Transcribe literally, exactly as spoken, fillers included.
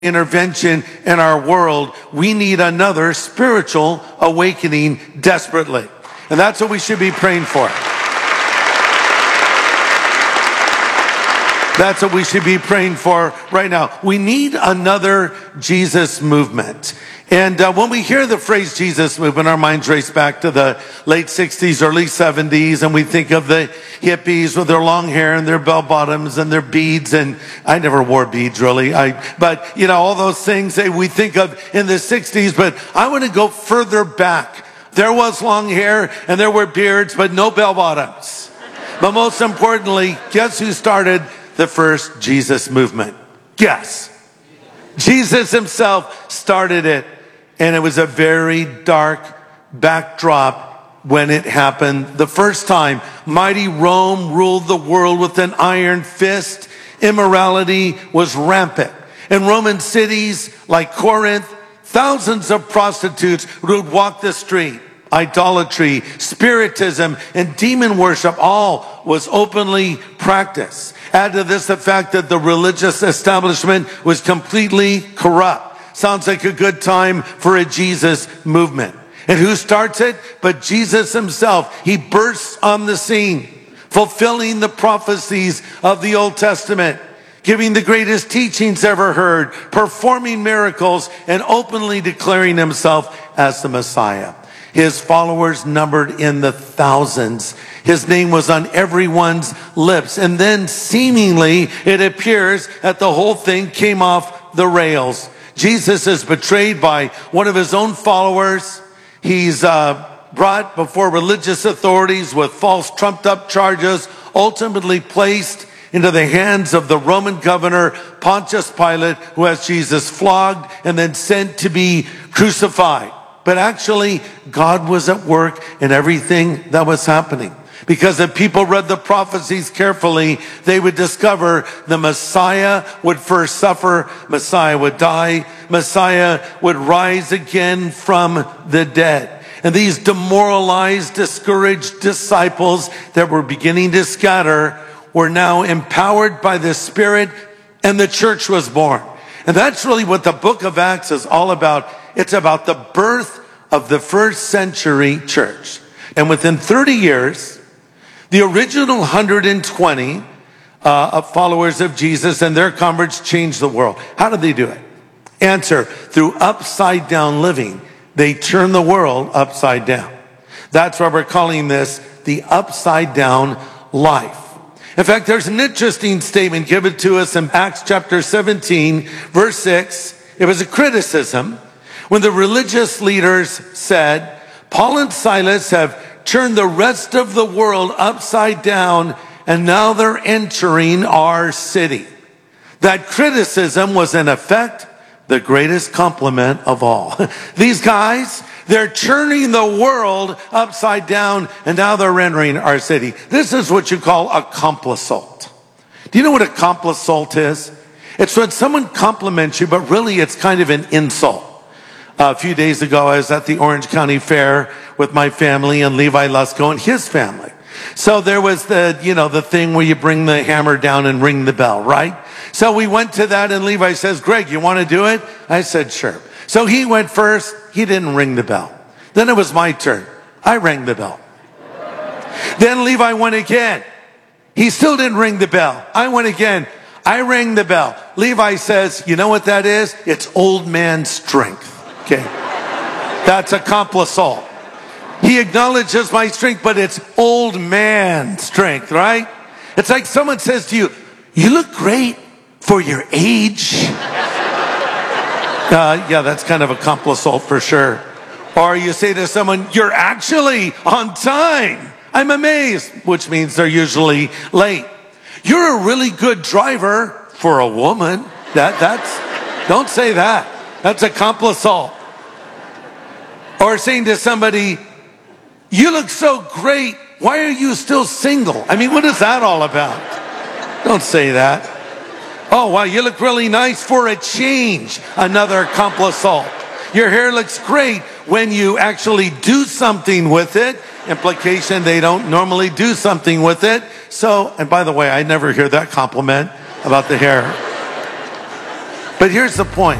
intervention in our world. We need another spiritual awakening desperately. And that's what we should be praying for. That's what we should be praying for right now. We need another Jesus movement. And uh, when we hear the phrase Jesus movement, our minds race back to the late sixties, early seventies, and we think of the hippies with their long hair and their bell bottoms and their beads. And I never wore beads, really. I, but, you know, all those things that we think of in the sixties. But I want to go further back. There was long hair and there were beards, but no bell bottoms. But most importantly, guess who started the first Jesus movement? Guess. Jesus himself started it. And it was a very dark backdrop when it happened the first time. Mighty Rome ruled the world with an iron fist. Immorality was rampant. In Roman cities like Corinth, thousands of prostitutes would walk the street. Idolatry, spiritism, and demon worship all was openly practiced. Add to this the fact that the religious establishment was completely corrupt. Sounds like a good time for a Jesus movement. And who starts it? But Jesus himself. He bursts on the scene, fulfilling the prophecies of the Old Testament, giving the greatest teachings ever heard, performing miracles, and openly declaring himself as the Messiah. His followers numbered in the thousands. His name was on everyone's lips. And then seemingly it appears that the whole thing came off the rails. Jesus is betrayed by one of his own followers. He's uh, brought before religious authorities with false trumped up charges, ultimately placed into the hands of the Roman governor, Pontius Pilate, who has Jesus flogged and then sent to be crucified. But actually, God was at work in everything that was happening. Because if people read the prophecies carefully, they would discover the Messiah would first suffer, Messiah would die, Messiah would rise again from the dead. And these demoralized, discouraged disciples that were beginning to scatter were now empowered by the Spirit, and the church was born. And that's really what the book of Acts is all about. It's about the birth of the first century church. And within thirty years, the original one hundred twenty uh, of followers of Jesus and their converts changed the world. How did they do it? Answer, through upside down living. They turned the world upside down. That's why we're calling this the upside down life. In fact, there's an interesting statement given to us in Acts chapter seventeen, verse six. It was a criticism when the religious leaders said, Paul and Silas have turned the rest of the world upside down, and now they're entering our city. That criticism was in effect the greatest compliment of all. These guys, they're turning the world upside down, and now they're entering our city. This is what you call a complisalt. Do you know what a complisalt is? It's when someone compliments you, but really it's kind of an insult. Uh, a few days ago, I was at the Orange County Fair with my family and Levi Lusko and his family. So there was the, you know, the thing where you bring the hammer down and ring the bell, right? So we went to that and Levi says, Greg, you want to do it? I said, sure. So he went first. He didn't ring the bell. Then it was my turn. I rang the bell. Then Levi went again. He still didn't ring the bell. I went again. I rang the bell. Levi says, you know what that is? It's old man strength. Okay. That's a complisalt. He acknowledges my strength, but it's old man strength, right? It's like someone says to you, you look great for your age. Uh, yeah, that's kind of a complisalt for sure. Or you say to someone, you're actually on time. I'm amazed, which means they're usually late. You're a really good driver for a woman. That, that's, don't say that. That's a complisalt. Or saying to somebody, you look so great. Why are you still single? I mean, what is that all about? Don't say that. Oh, wow, you look really nice for a change. Another complisalt. Your hair looks great when you actually do something with it. Implication, they don't normally do something with it. So, and by the way, I never hear that compliment about the hair. But here's the point.